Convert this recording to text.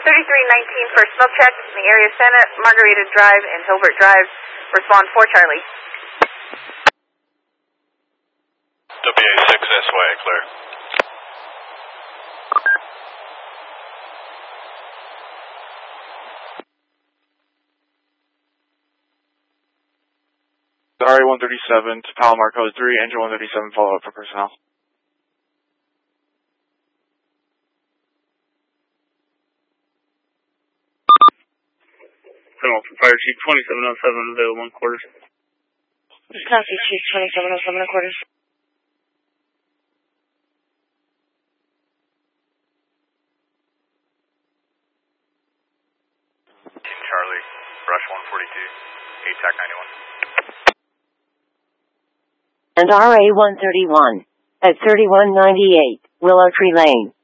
3319 for smoke check in the area Santa Margarita Drive and Hilbert Drive. Respond 4 Charlie. WA6SY, clear. RA-137 to Palomar Code 3, Engine 137, follow up for personnel. Fire Chief 2707, available in quarters. Copy, Chief 2707 in quarters. Charlie, Brush 142, ATAC 91. And RA-131 at 3198 Willow Tree Lane.